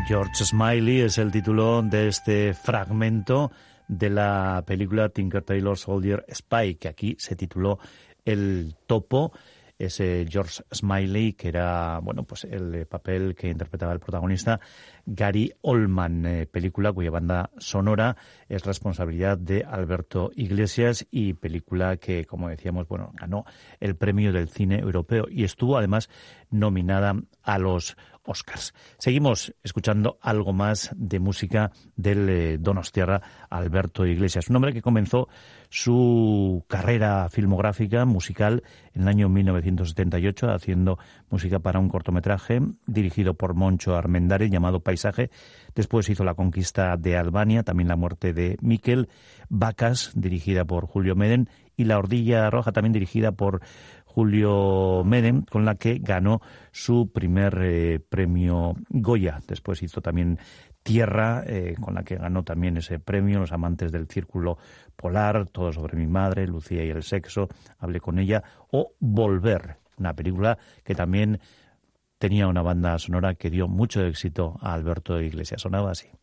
George Smiley es el título de este fragmento de la película Tinker Tailor Soldier Spy, que aquí se tituló El Topo. Ese George Smiley, que era, bueno, pues el papel que interpretaba el protagonista Gary Oldman, película cuya banda sonora es responsabilidad de Alberto Iglesias y película que, como decíamos, bueno, ganó el premio del cine europeo y estuvo además nominada a los Oscars. Seguimos escuchando algo más de música del donostiarra Alberto Iglesias, un hombre que comenzó su carrera filmográfica musical en el año 1978 haciendo música para un cortometraje dirigido por Moncho Armendáriz llamado Paisaje. Después hizo La conquista de Albania, también La muerte de Miquel, Vacas, dirigida por Julio Medem, y La ordilla roja, también dirigida por Julio Medem, con la que ganó su primer premio Goya. Después hizo también Tierra, con la que ganó también ese premio, Los amantes del círculo polar, Todo sobre mi madre, Lucía y el sexo, Hablé con ella, o Volver, una película que también tenía una banda sonora que dio mucho éxito a Alberto Iglesias. Sonaba así.